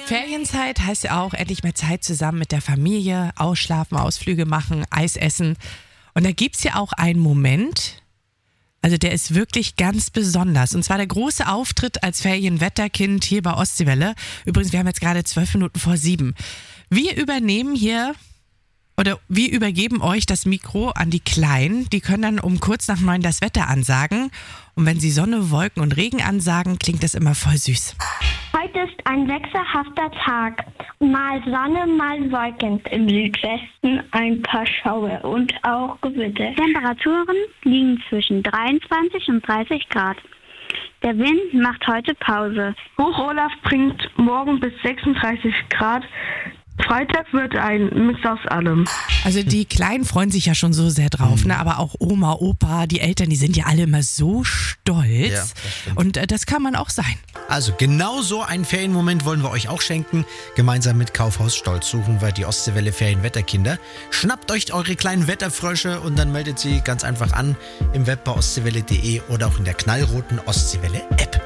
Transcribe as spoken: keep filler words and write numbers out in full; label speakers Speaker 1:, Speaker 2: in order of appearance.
Speaker 1: Ferienzeit heißt ja auch endlich mehr Zeit zusammen mit der Familie, ausschlafen, Ausflüge machen, Eis essen. Und da gibt's ja auch einen Moment, also der ist wirklich ganz besonders. Und zwar der große Auftritt als Ferienwetterkind hier bei Ostseewelle. Übrigens, wir haben jetzt gerade zwölf Minuten vor sieben. Wir übernehmen hier oder wir übergeben euch das Mikro an die Kleinen. Die können dann um kurz nach neun das Wetter ansagen. Und wenn sie Sonne, Wolken und Regen ansagen, klingt das immer voll süß.
Speaker 2: Heute ist ein wechselhafter Tag. Mal Sonne, mal Wolken. Im Südwesten ein paar Schauer und auch Gewitter.
Speaker 3: Temperaturen liegen zwischen dreiundzwanzig und dreißig Grad. Der Wind macht heute Pause.
Speaker 4: Hoch-Olaf bringt morgen bis sechsunddreißig Grad. Freitag wird ein Mix aus allem.
Speaker 1: Also die Kleinen freuen sich ja schon so sehr drauf, ne? Aber auch Oma, Opa, die Eltern, die sind ja alle immer so stolz.
Speaker 5: Ja, das stimmt.
Speaker 1: Und äh, das kann man auch sein.
Speaker 5: Also genau so einen Ferienmoment wollen wir euch auch schenken. Gemeinsam mit Kaufhaus Stolz suchen wir die Ostseewelle Ferienwetterkinder. Schnappt euch eure kleinen Wetterfrösche und dann meldet sie ganz einfach an im Web bei ostseewelle punkt de oder auch in der knallroten Ostseewelle App.